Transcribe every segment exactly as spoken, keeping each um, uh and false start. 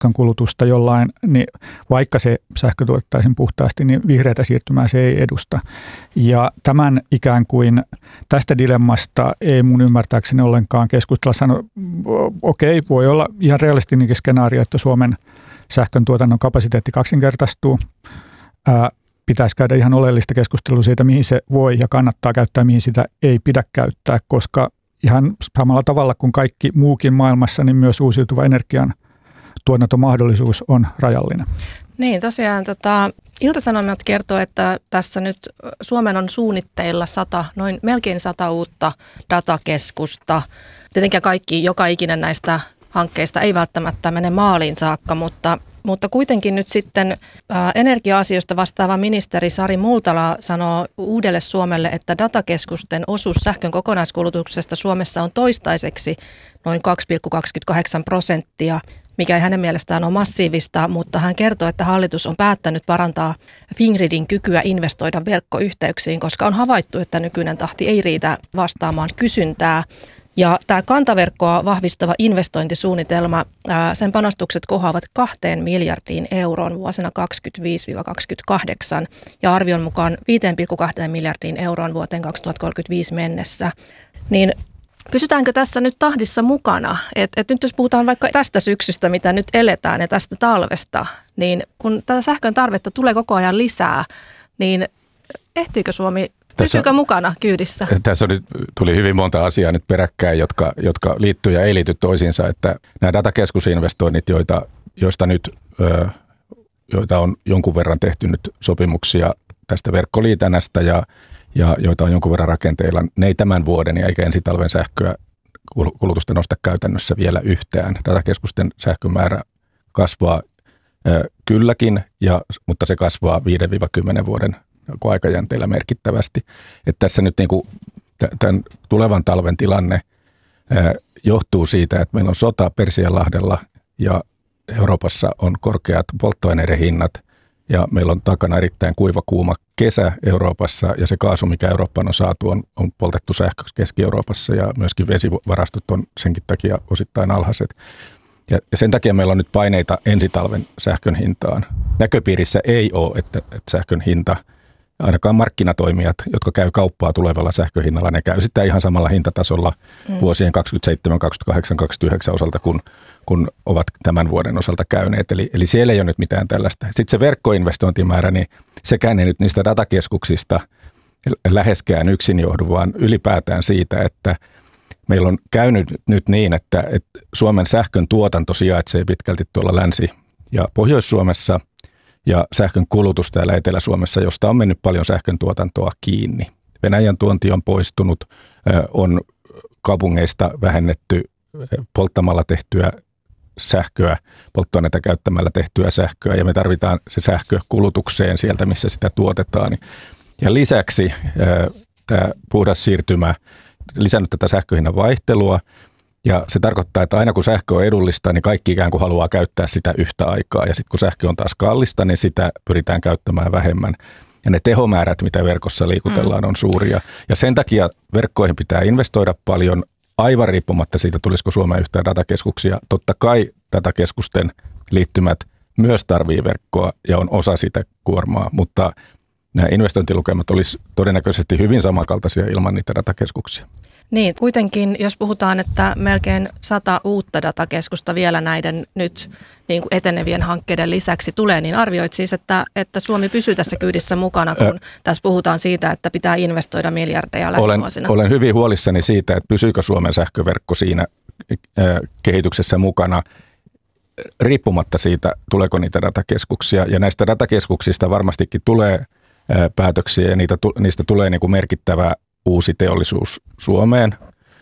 sähkönkulutusta jollain, niin vaikka se sähkö tuottaisiin puhtaasti, niin vihreätä siirtymää se ei edusta. Ja tämän ikään kuin tästä dilemmasta ei mun ymmärtääkseni ollenkaan keskustella. Sano, okei, okay, voi olla ihan realistinenkin skenaario, että Suomen sähkön tuotannon kapasiteetti kaksinkertaistuu. Ää, pitäisi käydä ihan oleellista keskustelua siitä, mihin se voi ja kannattaa käyttää, mihin sitä ei pidä käyttää, koska ihan samalla tavalla kuin kaikki muukin maailmassa, niin myös uusiutuva energian tuotantomahdollisuus on rajallinen. Niin, tosiaan tota, Ilta-Sanomat kertoo, että tässä nyt Suomen on suunnitteilla sata, noin melkein sata uutta datakeskusta. Tietenkään kaikki, joka ikinen näistä hankkeista ei välttämättä mene maaliin saakka, mutta, mutta kuitenkin nyt sitten ää, energia-asioista vastaava ministeri Sari Multala sanoo Uudelle Suomelle, että datakeskusten osuus sähkön kokonaiskulutuksesta Suomessa on toistaiseksi noin kaksi pilkku kaksikymmentäkahdeksan prosenttia, mikä ei hänen mielestään ole massiivista, mutta hän kertoo, että hallitus on päättänyt parantaa Fingridin kykyä investoida verkkoyhteyksiin, koska on havaittu, että nykyinen tahti ei riitä vastaamaan kysyntää. Ja tämä kantaverkkoa vahvistava investointisuunnitelma, ää, sen panostukset kohoavat kahteen miljardiin euroon vuosina kaksikymmentäviisi kaksikymmentäkahdeksan ja arvion mukaan viisi pilkku kaksi miljardiin euroon vuoteen kaksituhattakolmekymmentäviisi mennessä. Niin pysytäänkö tässä nyt tahdissa mukana? Et, et nyt jos puhutaan vaikka tästä syksystä, mitä nyt eletään ja tästä talvesta, niin kun tätä sähkön tarvetta tulee koko ajan lisää, niin ehtiikö Suomi, pysyykö mukana kyydissä? Tässä oli, tuli hyvin monta asiaa nyt peräkkäin, jotka, jotka liittyy ja ei liity toisiinsa. Että nämä datakeskusinvestoinnit, joita, joista nyt ö, joita on jonkun verran tehty nyt sopimuksia tästä verkkoliitännästä ja ja joita on jonkun verran rakenteilla, ne ei tämän vuoden ja eikä ensi talven sähköä kulutusta nosta käytännössä vielä yhtään. Datakeskusten sähkömäärä kasvaa ö, kylläkin, ja, mutta se kasvaa viisi kymmenen vuoden aikajänteellä merkittävästi. Et tässä nyt niinku, tämän tulevan talven tilanne ö, johtuu siitä, että meillä on sota Persianlahdella ja Euroopassa on korkeat polttoaineiden hinnat, ja meillä on takana erittäin kuiva kuuma kesä Euroopassa ja se kaasu, mikä Eurooppaan on saatu, on, on poltettu sähköksi Keski-Euroopassa ja myöskin vesivarastot on senkin takia osittain alhaiset. Ja, ja sen takia meillä on nyt paineita ensitalven sähkön hintaan. Näköpiirissä ei ole, että, että sähkön hinta, ainakaan markkinatoimijat, jotka käy kauppaa tulevalla sähköhinnalla, ne käy sitä ihan samalla hintatasolla mm. vuosien kaksikymmentäseitsemän, kaksikymmentäkahdeksan, kaksikymmentäyhdeksän osalta, kun kun ovat tämän vuoden osalta käyneet. Eli, eli siellä ei ole nyt mitään tällaista. Sitten se verkkoinvestointimäärä, niin sekään ei nyt niistä datakeskuksista läheskään yksin johdu, vaan ylipäätään siitä, että meillä on käynyt nyt niin, että, että Suomen sähkön tuotanto sijaitsee pitkälti tuolla Länsi- ja Pohjois-Suomessa ja sähkön kulutus täällä Etelä-Suomessa, josta on mennyt paljon sähkön tuotantoa kiinni. Venäjän tuonti on poistunut, on kaupungeista vähennetty polttamalla tehtyä sähköä, polttoaineita käyttämällä tehtyä sähköä, ja me tarvitaan se sähkö kulutukseen sieltä, missä sitä tuotetaan. Ja lisäksi tämä puhdas siirtymä lisännyt tätä sähköhinnan vaihtelua, ja se tarkoittaa, että aina kun sähkö on edullista, niin kaikki ikään kuin haluaa käyttää sitä yhtä aikaa, ja sitten kun sähkö on taas kallista, niin sitä pyritään käyttämään vähemmän. Ja ne tehomäärät, mitä verkossa liikutellaan, on suuria. Ja sen takia verkkoihin pitää investoida paljon, aivan riippumatta siitä, tulisiko Suomeen yhtään datakeskuksia. Totta kai datakeskusten liittymät myös tarvii verkkoa ja on osa sitä kuormaa, mutta nämä investointilukemat olisi todennäköisesti hyvin samankaltaisia ilman niitä datakeskuksia. Niin, kuitenkin jos puhutaan, että melkein sata uutta datakeskusta vielä näiden nyt niin kuin etenevien hankkeiden lisäksi tulee, niin arvioit siis, että, että Suomi pysyy tässä kyydissä mukana, kun Ö, tässä puhutaan siitä, että pitää investoida miljardeja lähivuosina. Olen, olen hyvin huolissani siitä, että pysyykö Suomen sähköverkko siinä äh, kehityksessä mukana, riippumatta siitä, tuleeko niitä datakeskuksia. Ja näistä datakeskuksista varmastikin tulee äh, päätöksiä ja niitä, niistä tulee niin kuin merkittävä uusi teollisuus Suomeen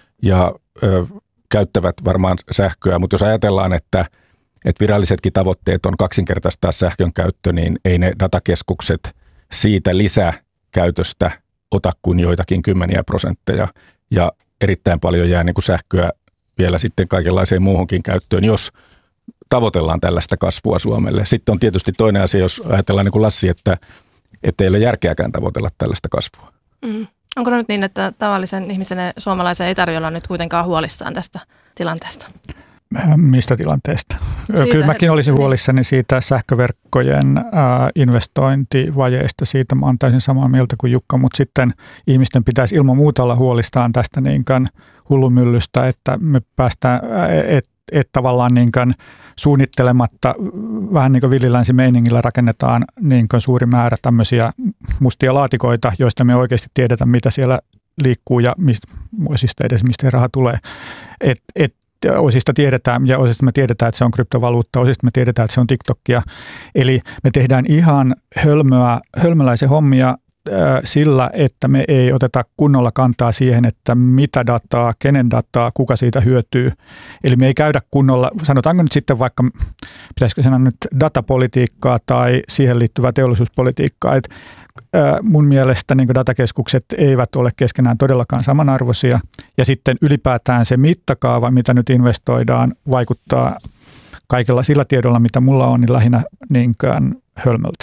ja ö, käyttävät varmaan sähköä, mutta jos ajatellaan, että, että virallisetkin tavoitteet on kaksinkertaistaa sähkön käyttö, niin ei ne datakeskukset siitä lisäkäytöstä ota kuin joitakin kymmeniä prosentteja ja erittäin paljon jää niin kuin sähköä vielä sitten kaikenlaiseen muuhunkin käyttöön, jos tavoitellaan tällaista kasvua Suomelle. Sitten on tietysti toinen asia, jos ajatellaan niin kuin Lassi, että, että ei ole järkeäkään tavoitella tällaista kasvua. Mm. Onko nyt niin, että tavallisen ihmisen ja suomalaisen ei tarvitse olla nyt kuitenkaan huolissaan tästä tilanteesta? Mistä tilanteesta? Siitä, Kyllä mäkin olisin niin. huolissani siitä sähköverkkojen ää, investointivajeista. Siitä mä oon täysin samaa mieltä kuin Jukka, mutta sitten ihmisten pitäisi ilman muuta olla huolistaan tästä niinkään hullumyllystä, että me päästään, että et tavallaan niinkään suunnittelematta vähän niin kuin villilänsimeiningillä rakennetaan niinkään suuri määrä tämmöisiä mustia laatikoita, joista me oikeasti tiedetään, mitä siellä liikkuu ja mistä, osista edes mistä raha tulee. Et, et, osista tiedetään ja osista me tiedetään, että se on kryptovaluutta, osista me tiedetään, että se on TikTokia. Eli me tehdään ihan hölmöä, hölmöläisen hommia äh, sillä, että me ei oteta kunnolla kantaa siihen, että mitä dataa, kenen dataa, kuka siitä hyötyy. Eli me ei käydä kunnolla, sanotaanko nyt sitten vaikka, pitäisikö sanoa nyt datapolitiikkaa tai siihen liittyvää teollisuuspolitiikkaa, että mun mielestä niin datakeskukset eivät ole keskenään todellakaan samanarvoisia ja sitten ylipäätään se mittakaava, mitä nyt investoidaan, vaikuttaa kaikella sillä tiedolla, mitä mulla on, niin lähinnä niinkään hölmöltä.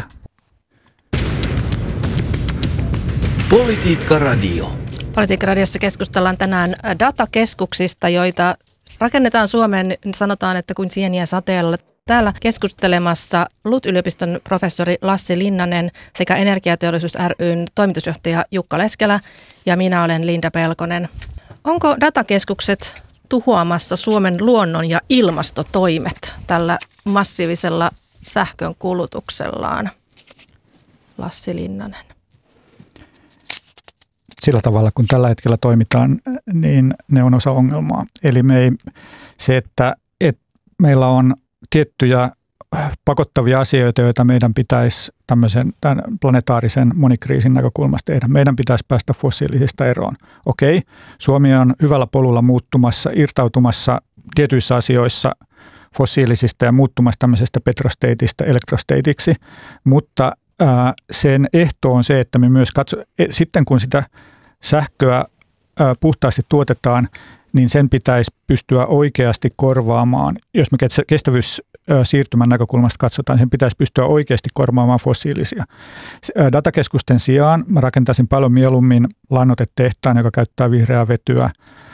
Politiikka Radio. Politiikka Radiossa keskustellaan tänään datakeskuksista, joita rakennetaan Suomeen, sanotaan, että kuin sieniä sateella. Täällä keskustelemassa L U T-yliopiston professori Lassi Linnanen sekä Energiateollisuus ry:n toimitusjohtaja Jukka Leskelä ja minä olen Linda Pelkonen. Onko datakeskukset tuhoamassa Suomen luonnon ja ilmastotoimet tällä massiivisella sähkön kulutuksellaan? Lassi Linnanen. Sillä tavalla, kun tällä hetkellä toimitaan, niin ne on osa ongelmaa. Eli me ei, se, että, että meillä on tiettyjä pakottavia asioita, joita meidän pitäisi tämmöisen tämän planetaarisen monikriisin näkökulmasta tehdä. Meidän pitäisi päästä fossiilisista eroon. Okei, Suomi on hyvällä polulla muuttumassa, irtautumassa tietyissä asioissa fossiilisista ja muuttumassa tämmöisestä petrostateista elektrostateiksi, mutta ää, sen ehto on se, että me myös katso, sitten kun sitä sähköä ää, puhtaasti tuotetaan, niin sen pitäisi pystyä oikeasti korvaamaan, jos me kestävyyssiirtymän näkökulmasta katsotaan, sen pitäisi pystyä oikeasti korvaamaan fossiilisia. Datakeskusten sijaan mä rakentaisin paljon mieluummin lannoitetehtaan, joka käyttää vihreää vetyä,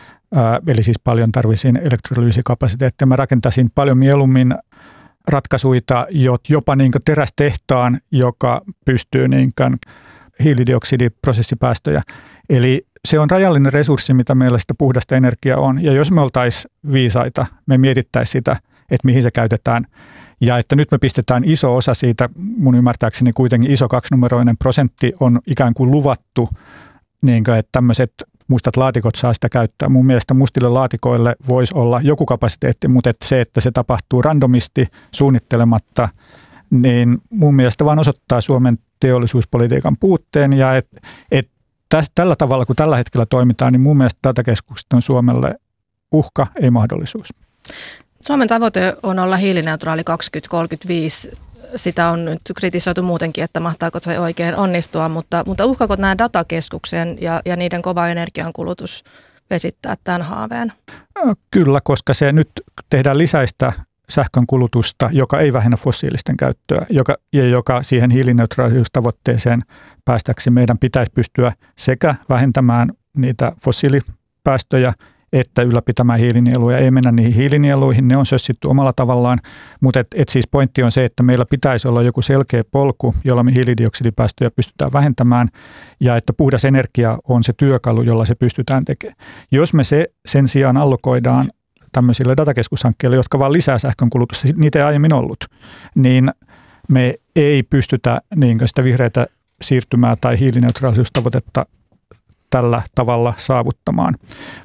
eli siis paljon tarvitsiin elektrolyysikapasiteettia. Mä rakentaisin paljon mieluummin ratkaisuja, jopa niin kuin terästehtaan, joka pystyy niin kuin hiilidioksidiprosessipäästöjä. Eli se on rajallinen resurssi, mitä meillä sitä puhdasta energiaa on. Ja jos me oltaisiin viisaita, me mietittäisiin sitä, että mihin se käytetään. Ja että nyt me pistetään iso osa siitä, mun ymmärtääkseni kuitenkin iso kaksinumeroinen prosentti on ikään kuin luvattu, niin kuin, että tämmöiset mustat laatikot saa sitä käyttää. Mun mielestä mustille laatikoille voisi olla joku kapasiteetti, mutta että se, että se tapahtuu randomisti, suunnittelematta, niin mun mielestä vaan osoittaa Suomen teollisuuspolitiikan puutteen ja että et tästä, tällä tavalla, kun tällä hetkellä toimitaan, niin mun mielestä datakeskukset on Suomelle uhka, ei mahdollisuus. Suomen tavoite on olla hiilineutraali kaksituhattakolmekymmentäviisi. Sitä on nyt kritisoitu muutenkin, että mahtaako se oikein onnistua, mutta, mutta uhkaako nämä datakeskuksen ja, ja niiden kova energiankulutus vesittää tämän haaveen? Kyllä, koska se nyt tehdään lisäistä sähkön kulutusta, joka ei vähennä fossiilisten käyttöä, joka, ja joka siihen hiilineutraalisuustavoitteeseen päästäksi meidän pitäisi pystyä sekä vähentämään niitä fossiilipäästöjä, että ylläpitämään hiilinieluja. Ei mennä niihin hiilinieluihin, ne on sössitty omalla tavallaan, mutta et, et siis pointti on se, että meillä pitäisi olla joku selkeä polku, jolla me hiilidioksidipäästöjä pystytään vähentämään, ja että puhdas energia on se työkalu, jolla se pystytään tekemään. Jos me se sen sijaan allokoidaan tämmöisille datakeskushankkeille, jotka vaan lisää sähkön kulutusta, niitä ei aiemmin ollut, niin me ei pystytä niin sitä vihreätä siirtymää tai hiilineutraalisuustavoitetta tällä tavalla saavuttamaan.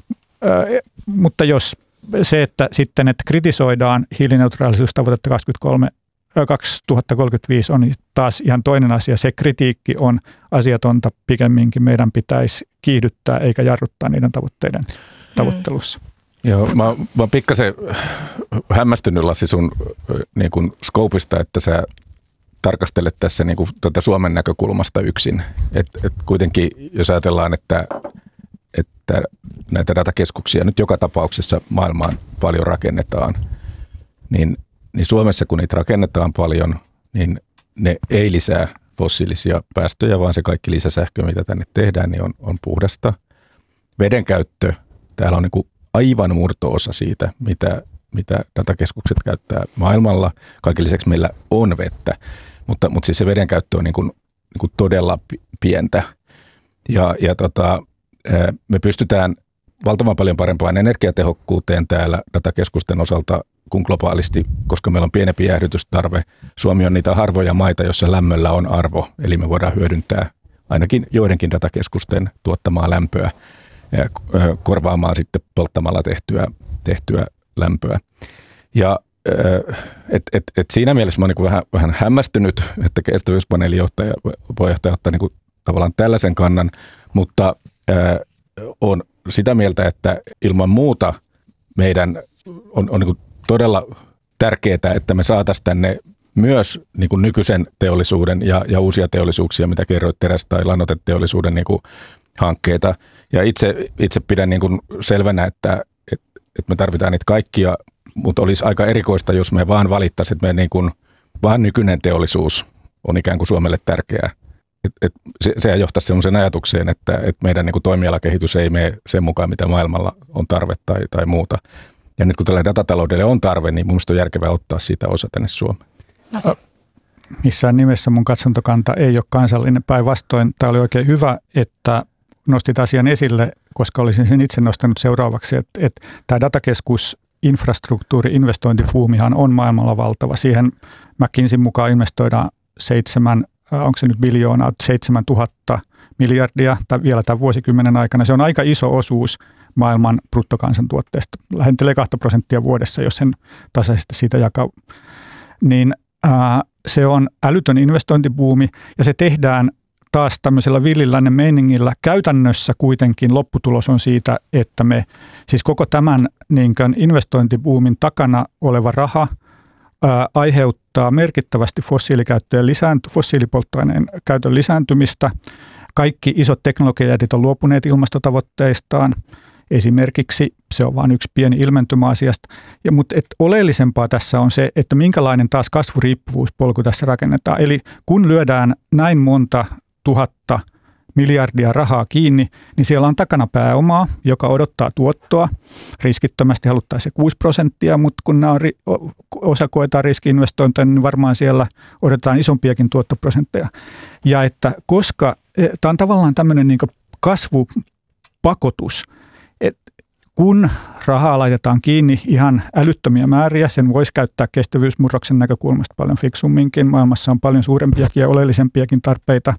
Ö, mutta jos se, että sitten, että kritisoidaan hiilineutraalisuustavoitetta kaksituhattakolmekymmentäviisi on taas ihan toinen asia. Se kritiikki on asiatonta, pikemminkin meidän pitäisi kiihdyttää eikä jarruttaa niiden tavoitteiden tavoittelussa. Mm. Joo, mä, mä oon pikkasen hämmästynyt, Lassi, sun niin kun skoopista, että sä tarkastelet tässä niin kun, tuota Suomen näkökulmasta yksin. Et, et kuitenkin, jos ajatellaan, että, että näitä datakeskuksia nyt joka tapauksessa maailmaan paljon rakennetaan, niin, niin Suomessa kun niitä rakennetaan paljon, niin ne ei lisää fossiilisia päästöjä, vaan se kaikki lisäsähkö, mitä tänne tehdään, niin on, on puhdasta. Veden käyttö, täällä on niin kuin aivan murto-osa siitä, mitä mitä datakeskukset käyttää maailmalla. Kaiken lisäksi meillä on vettä, mutta, mutta siis se veden käyttö on niin kuin, niin kuin todella pientä. Ja, ja tota, me pystytään valtavan paljon parempaan energiatehokkuuteen täällä datakeskusten osalta kuin globaalisti, koska meillä on pienempi jäähdytystarve. Suomi on niitä harvoja maita, joissa lämmöllä on arvo, eli me voidaan hyödyntää ainakin joidenkin datakeskusten tuottamaa lämpöä ja korvaamaan sitten polttamalla tehtyä, tehtyä lämpöä. Ja et, et, et siinä mielessä mä oon niin vähän, vähän hämmästynyt, että kestävyyspaneelin johtaja, puheenjohtaja ottaa niin kuin tavallaan tällaisen kannan, mutta ää, on sitä mieltä, että ilman muuta meidän on, on niin kuin todella tärkeää, että me saataisiin tänne myös niin kuin nykyisen teollisuuden ja, ja uusia teollisuuksia, mitä kerroit, teräs- tai lannoiteteollisuuden niin kuin hankkeita. Ja itse, itse pidän niin kuin selvänä, että, että, että me tarvitaan niitä kaikkia, mutta olisi aika erikoista, jos me vaan valittaisiin, että me niin kuin, vaan nykyinen teollisuus on ikään kuin Suomelle tärkeää. Et, et, se, se johtaisi sellaiseen ajatukseen, että, että meidän niin kuin toimialakehitys ei mene sen mukaan, mitä maailmalla on tarve tai, tai muuta. Ja nyt kun tällä datataloudelle on tarve, niin mielestäni on järkevää ottaa siitä osa tänne Suomeen. Lasse. Missään nimessä mun katsontokanta ei ole kansallinen. Päinvastoin tämä oli oikein hyvä, että nostit asian esille, koska olisin sen itse nostanut seuraavaksi, että, että tämä datakeskus infrastruktuuri, investointipuumihan on maailmalla valtava. Siihen McKinseyn mukaan investoidaan seitsemän, onko se nyt biljoonaa, seitsemän tuhatta miljardia tai vielä tämän vuosikymmenen aikana. Se on aika iso osuus maailman bruttokansantuotteesta. Lähentelee kahta prosenttia vuodessa, jos sen tasaisesti siitä jakaa. Niin ää, se on älytön investointibuumi ja se tehdään taas tämmöisellä villilännen meiningillä. Käytännössä kuitenkin lopputulos on siitä, että me siis koko tämän niin kuin investointibuumin takana oleva raha ää, aiheuttaa merkittävästi fossiilikäyttöjen lisäänty, fossiilipolttoaineen käytön lisääntymistä. Kaikki isot teknologiajätit on luopuneet ilmastotavoitteistaan. Esimerkiksi se on vain yksi pieni ilmentymä asiasta. Ja, mutta et oleellisempaa tässä on se, että minkälainen taas kasvuriippuvuuspolku tässä rakennetaan. Eli kun lyödään näin monta tuhatta miljardia rahaa kiinni, niin siellä on takana pääomaa, joka odottaa tuottoa. Riskittömästi haluttaisiin se kuusi prosenttia, mutta kun nämä on, osa koetaan riski-investointeja, niin varmaan siellä odotetaan isompiakin tuottoprosentteja. Ja että koska tämä on tavallaan tämmöinen niin kuin kasvupakotus, että kun rahaa laitetaan kiinni ihan älyttömiä määriä, sen voisi käyttää kestävyysmurroksen näkökulmasta paljon fiksumminkin. Maailmassa on paljon suurempiakin ja oleellisempiakin tarpeita.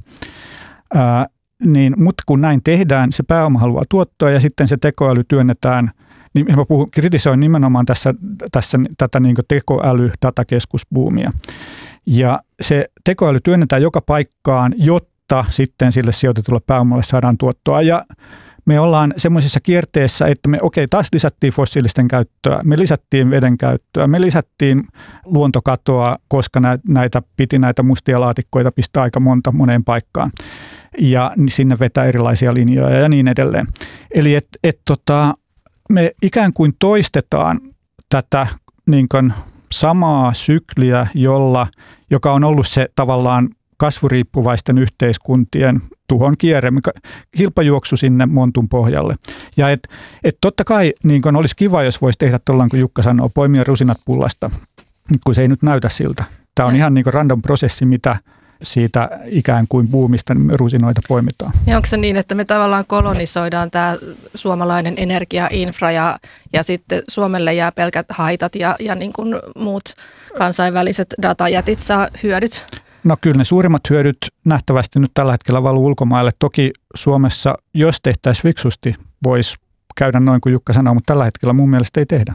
Ää, niin, mutta kun näin tehdään, se pääoma haluaa tuottoa ja sitten se tekoäly työnnetään, niin mä puhun, kritisoin nimenomaan tässä, tässä tätä niin kuin tekoäly-datakeskusbuumia. Ja se tekoäly työnnetään joka paikkaan, jotta sitten sille sijoitetulle pääomalle saadaan tuottoa. Ja me ollaan semmoisessa kierteessä, että me okei, taas lisättiin fossiilisten käyttöä, me lisättiin veden käyttöä, me lisättiin luontokatoa, koska näitä piti näitä mustia laatikkoita pistää aika monta moneen paikkaan. Ja sinne vetää erilaisia linjoja ja niin edelleen. Eli et, et tota, me ikään kuin toistetaan tätä niin kuin samaa sykliä, jolla, joka on ollut se tavallaan kasvuriippuvaisten yhteiskuntien tuhon kierre, kilpajuoksu sinne montun pohjalle. Ja et, et totta kai niin kun olisi kiva, jos voisi tehdä tuollaan, kun Jukka sanoo, poimia rusinat pullasta, kun se ei nyt näytä siltä. Tämä on ihan niin kuin random prosessi, mitä siitä ikään kuin buumista rusinoita poimitaan. Ja onko se niin, että me tavallaan kolonisoidaan tämä suomalainen energiainfra ja, ja sitten Suomelle jää pelkät haitat ja, ja niin kuin muut kansainväliset datajätit saa hyödyt? No kyllä ne suurimmat hyödyt nähtävästi nyt tällä hetkellä valuu ulkomaille. Toki Suomessa, jos tehtäisiin fiksusti, voisi käydä noin kuin Jukka sanoo, mutta tällä hetkellä mun mielestä ei tehdä.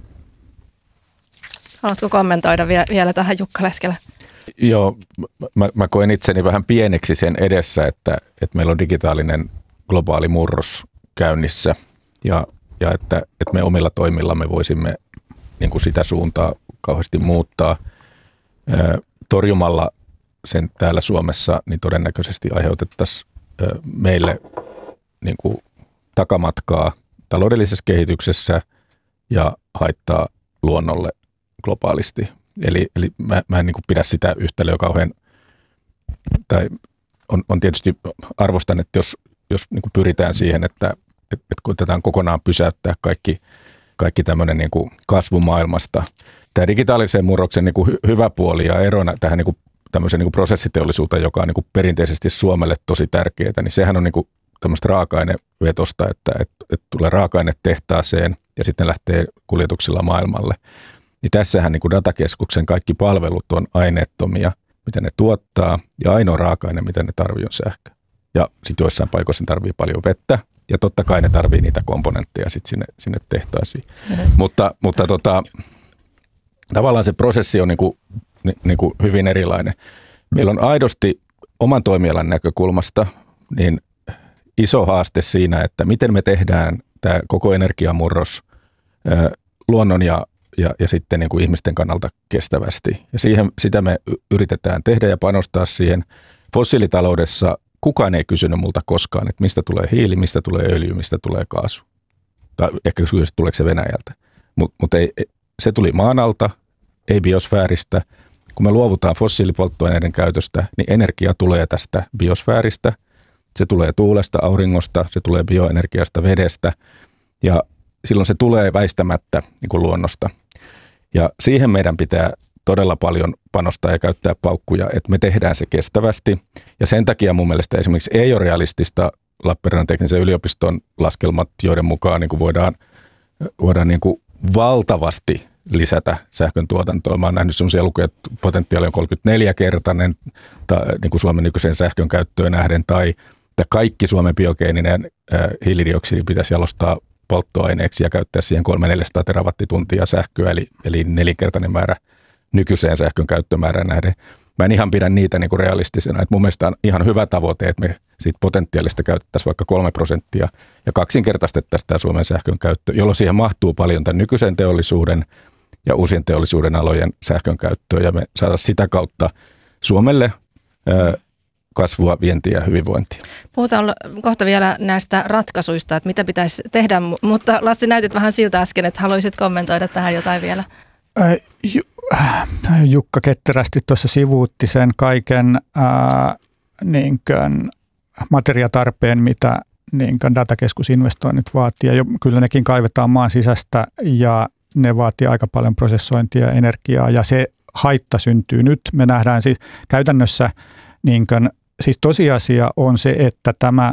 Haluatko kommentoida vie- vielä tähän Jukka Leskelä? Joo, mä, mä koen itseni vähän pieneksi sen edessä, että, että meillä on digitaalinen globaali murros käynnissä ja, ja että, että me omilla toimillamme voisimme niin kuin sitä suuntaa kauheasti muuttaa. Ö, torjumalla sen täällä Suomessa, niin todennäköisesti aiheutettaisiin ö, meille niin kuin takamatkaa taloudellisessa kehityksessä ja haittaa luonnolle globaalisti. Eli, eli mä, mä en niin kuin pidä sitä yhtälöä kauhean, tai on, on tietysti arvostan, että jos, jos niin kuin pyritään siihen, että, että koitetaan kokonaan pysäyttää kaikki kaikki tämmöinen niin kuin kasvumaailmasta. Tämä digitaalisen murroksen niin kuin hy- hyvä puoli ja erona tähän niin kuin tämmöiseen niin kuin prosessiteollisuuteen, joka on niin kuin perinteisesti Suomelle tosi tärkeää, niin sehän on niin kuin tämmöistä raaka-ainevetosta, että, että, että tulee raaka-aine tehtaaseen ja sitten lähtee kuljetuksilla maailmalle. Niin tässähän niin kuin datakeskuksen kaikki palvelut on aineettomia, mitä ne tuottaa, ja ainoa raaka-aine, mitä ne tarvii, on sähkö. Ja sitten joissain paikoissa ne tarvii paljon vettä, ja totta kai ne tarvii niitä komponentteja sitten sinne, sinne tehtaisiin. Mm-hmm. Mutta, mutta tota, tavallaan se prosessi on niin kuin, niin kuin hyvin erilainen. Meillä on aidosti oman toimialan näkökulmasta niin iso haaste siinä, että miten me tehdään tämä koko energiamurros luonnon ja, ja, ja sitten niin kuin ihmisten kannalta kestävästi. Ja siihen, sitä me yritetään tehdä ja panostaa siihen. Fossiilitaloudessa kukaan ei kysynyt multa koskaan, että mistä tulee hiili, mistä tulee öljy, mistä tulee kaasu. Tai ehkä kysynyt, tuleeko se Venäjältä. Mutta mut se tuli maan alta, ei biosfääristä. Kun me luovutaan fossiilipolttoaineiden käytöstä, niin energia tulee tästä biosfääristä. Se tulee tuulesta, auringosta, se tulee bioenergiasta, vedestä ja silloin se tulee väistämättä niin kuin luonnosta. Ja siihen meidän pitää todella paljon panostaa ja käyttää paukkuja, että me tehdään se kestävästi. Ja sen takia mun mielestä esimerkiksi ei ole realistista Lappeenrannan teknisen yliopiston laskelmat, joiden mukaan niin kuin voidaan, voidaan niin kuin valtavasti lisätä sähkön tuotantoa. Mä oon nähnyt sellaisia lukuja, että potentiaali on kolmekymmentäneljä-kertainen tai, niin kuin Suomen nykyiseen sähkön käyttöön nähden, tai että kaikki Suomen biogeeninen äh, hiilidioksidi pitäisi jalostaa polttoaineeksi ja käyttää siihen kolme neljäsataa terawattituntia sähköä, eli, eli nelinkertainen määrä nykyiseen sähkön käyttömäärään nähden. Mä en ihan pidä niitä niin kuin realistisena. Että mun mielestä on ihan hyvä tavoite, että me siitä potentiaalista käytettäisiin vaikka kolme prosenttia ja kaksinkertaistettaisiin tämä Suomen sähkön käyttö, jolloin siihen mahtuu paljon tämän nykyisen teollisuuden ja uusien teollisuuden alojen sähkön käyttöä ja me saataisiin sitä kautta Suomelle ää, kasvua, vientiä ja hyvinvointia. Puhutaan kohta vielä näistä ratkaisuista, että mitä pitäisi tehdä, mutta Lassi, näytit vähän siltä äsken, että haluaisit kommentoida tähän jotain vielä. Jukka ketterästi tuossa sivuutti sen kaiken ää, niin kuin materiatarpeen, mitä niin kuin datakeskusinvestoinnit vaatii. Ja jo, kyllä nekin kaivetaan maan sisästä ja ne vaatii aika paljon prosessointia ja energiaa ja se haitta syntyy nyt. Me nähdään siis käytännössä, niin kuin, siis tosiasia on se, että tämä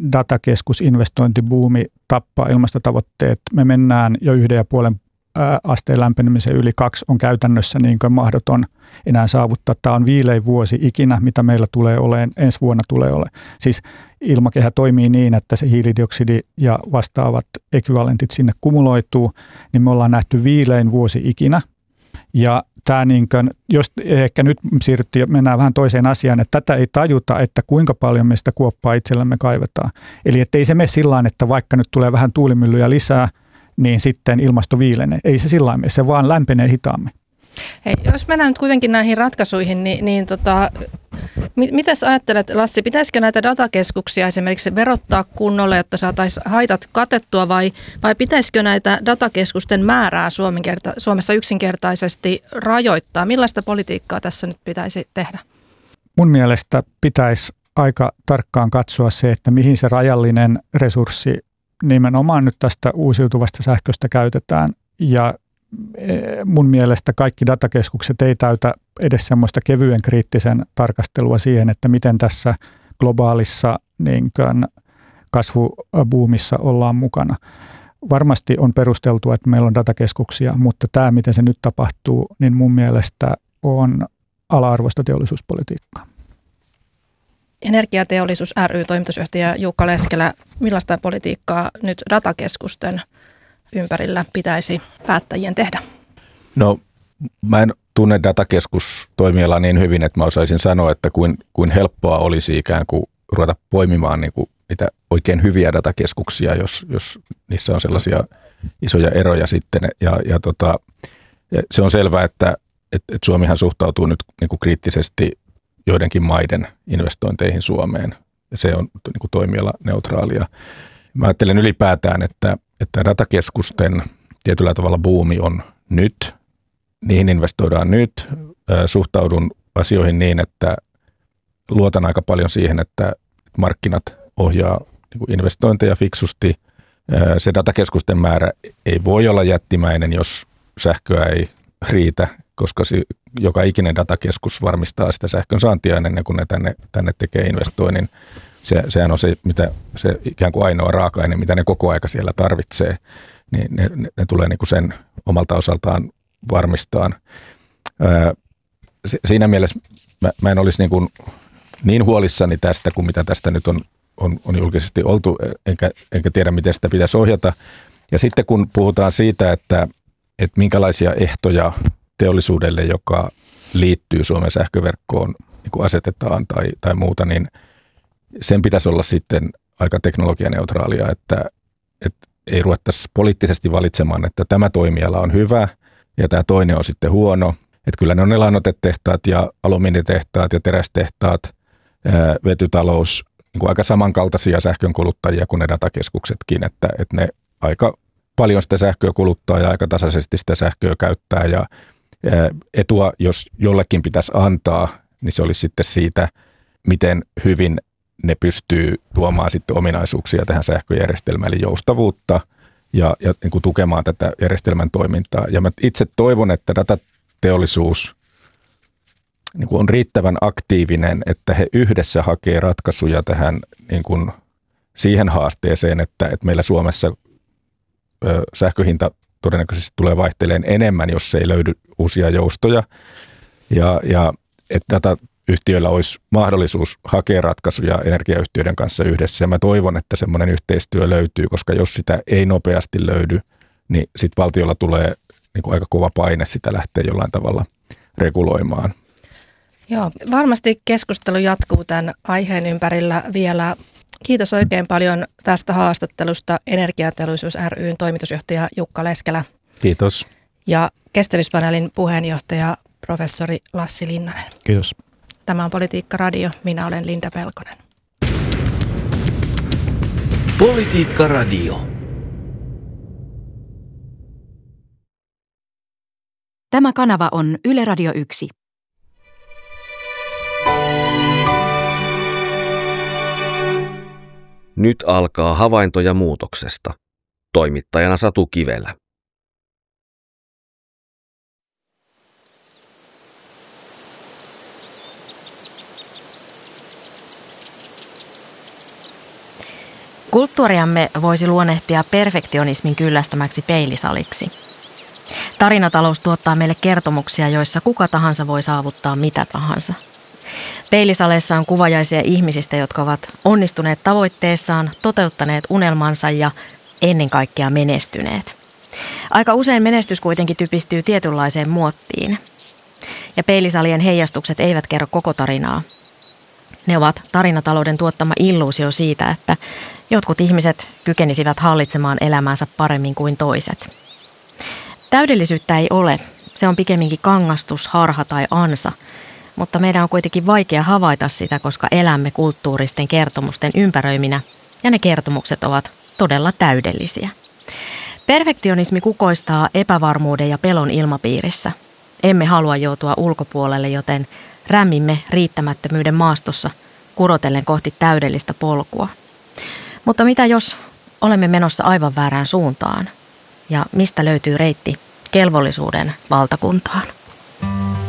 datakeskusinvestointibuumi tappaa ilmastotavoitteet. Me mennään jo yhden ja puolen asteen lämpenemisen yli kaksi on käytännössä niin kuin mahdoton enää saavuttaa. Tämä on viilein vuosi ikinä, mitä meillä tulee olemaan, ensi vuonna tulee olemaan. Siis ilmakehä toimii niin, että se hiilidioksidi ja vastaavat ekvivalentit sinne kumuloituu, niin me ollaan nähty viilein vuosi ikinä. Ja tämä niin kuin, jos ehkä nyt siirryttiin, mennään vähän toiseen asiaan, että tätä ei tajuta, että kuinka paljon me sitä kuoppaa itsellemme kaivetaan. Eli ettei se mene sillä että vaikka nyt tulee vähän tuulimyllyjä lisää, niin sitten ilmasto viilenee. Ei se sillä lailla, se vaan lämpenee hitaammin. Hei, jos mennään nyt kuitenkin näihin ratkaisuihin, niin, niin tota, mitä sä ajattelet, Lassi, pitäisikö näitä datakeskuksia esimerkiksi verottaa kunnolle, jotta saataisiin haitat katettua, vai, vai pitäisikö näitä datakeskusten määrää Suomessa yksinkertaisesti rajoittaa? Millaista politiikkaa tässä nyt pitäisi tehdä? Mun mielestä pitäisi aika tarkkaan katsoa se, että mihin se rajallinen resurssi nimenomaan nyt tästä uusiutuvasta sähköstä käytetään, ja mun mielestä kaikki datakeskukset ei täytä edes semmoista kevyen kriittisen tarkastelua siihen, että miten tässä globaalissa niin kuin kasvubuumissa ollaan mukana. Varmasti on perusteltua, että meillä on datakeskuksia, mutta tämä, miten se nyt tapahtuu, niin mun mielestä on ala-arvoista teollisuuspolitiikkaa. Energiateollisuus ry toimitusjohtaja Jukka Leskelä, millaista politiikkaa nyt datakeskusten ympärillä pitäisi päättäjien tehdä? No, mä en tunne datakeskustoimialaa niin hyvin, että mä osaisin sanoa, että kuin, kuin helppoa olisi ikään kuin ruveta poimimaan niin kuin niitä oikein hyviä datakeskuksia, jos, jos niissä on sellaisia isoja eroja sitten. Ja, ja tota, se on selvää, että, että, että Suomihan suhtautuu nyt niin kuin kriittisesti joidenkin maiden investointeihin Suomeen. Ja se on niin kuin toimialaneutraalia. Mä ajattelen ylipäätään, että, että datakeskusten tietyllä tavalla buumi on nyt. Niihin investoidaan nyt. Suhtaudun asioihin niin, että luotan aika paljon siihen, että markkinat ohjaa niin kuin investointeja fiksusti. Se datakeskusten määrä ei voi olla jättimäinen, jos sähköä ei riitä, koska joka ikinen datakeskus varmistaa sitä sähkön saantia ennen kuin ne tänne, tänne tekee investoinnin. Se, sehän on se, mitä, se ikään kuin ainoa raaka-aine, mitä ne koko aika siellä tarvitsee. Niin ne, ne, ne tulee niin kuin sen omalta osaltaan varmistaa. Siinä mielessä mä, mä en olisi niin, kuin niin huolissani tästä kuin mitä tästä nyt on, on, on julkisesti oltu, enkä, enkä tiedä miten sitä pitäisi ohjata. Ja sitten kun puhutaan siitä, että, että minkälaisia ehtoja teollisuudelle, joka liittyy Suomen sähköverkkoon, niin kuin asetetaan tai, tai muuta, niin sen pitäisi olla sitten aika teknologianeutraalia, että, että ei ruvettaisi poliittisesti valitsemaan, että tämä toimiala on hyvä ja tämä toinen on sitten huono. Että kyllä ne on ne lannoitetehtaat ja alumiinitehtaat ja terästehtaat, ää, vetytalous, niin kuin aika samankaltaisia sähkönkuluttajia kuin ne datakeskuksetkin, että, että ne aika paljon sitä sähköä kuluttaa ja aika tasaisesti sitä sähköä käyttää ja ää, etua, jos jollekin pitäisi antaa, niin se olisi sitten siitä, miten hyvin ne pystyy tuomaan sitten ominaisuuksia tähän sähköjärjestelmään, eli joustavuutta ja, ja niin kuin tukemaan tätä järjestelmän toimintaa. Ja mä itse toivon, että datateollisuus niin kuin on riittävän aktiivinen, että he yhdessä hakee ratkaisuja tähän niin kuin siihen haasteeseen, että, että meillä Suomessa ö, sähköhinta todennäköisesti tulee vaihteleen enemmän, jos ei löydy uusia joustoja. Ja, ja että data yhtiöillä olisi mahdollisuus hakea ratkaisuja energiayhtiöiden kanssa yhdessä. Ja mä toivon, että semmoinen yhteistyö löytyy, koska jos sitä ei nopeasti löydy, niin sitten valtiolla tulee niin kuin aika kova paine sitä lähteä jollain tavalla reguloimaan. Joo, varmasti keskustelu jatkuu tämän aiheen ympärillä vielä. Kiitos oikein paljon tästä haastattelusta Energiateollisuus ry:n toimitusjohtaja Jukka Leskelä. Kiitos. Ja kestävyyspaneelin puheenjohtaja professori Lassi Linnanen. Kiitos. Tämä on Politiikka Radio. Minä olen Linda Pelkonen. Politiikka Radio. Tämä kanava on Yle Radio yksi. Nyt alkaa havaintoja muutoksesta. Toimittajana Satu Kivelä. Kulttuuriamme voisi luonnehtia perfektionismin kyllästämäksi peilisaliksi. Tarinatalous tuottaa meille kertomuksia, joissa kuka tahansa voi saavuttaa mitä tahansa. Peilisaleissa on kuvajaisia ihmisistä, jotka ovat onnistuneet tavoitteessaan, toteuttaneet unelmansa ja ennen kaikkea menestyneet. Aika usein menestys kuitenkin typistyy tietynlaiseen muottiin. Ja peilisalien heijastukset eivät kerro koko tarinaa. Ne ovat tarinatalouden tuottama illuusio siitä, että jotkut ihmiset kykenisivät hallitsemaan elämäänsä paremmin kuin toiset. Täydellisyyttä ei ole. Se on pikemminkin kangastus, harha tai ansa. Mutta meidän on kuitenkin vaikea havaita sitä, koska elämme kulttuuristen kertomusten ympäröiminä ja ne kertomukset ovat todella täydellisiä. Perfektionismi kukoistaa epävarmuuden ja pelon ilmapiirissä. Emme halua joutua ulkopuolelle, joten rämmimme riittämättömyyden maastossa kurotellen kohti täydellistä polkua. Mutta mitä jos olemme menossa aivan väärään suuntaan? Ja mistä löytyy reitti kelvollisuuden valtakuntaan?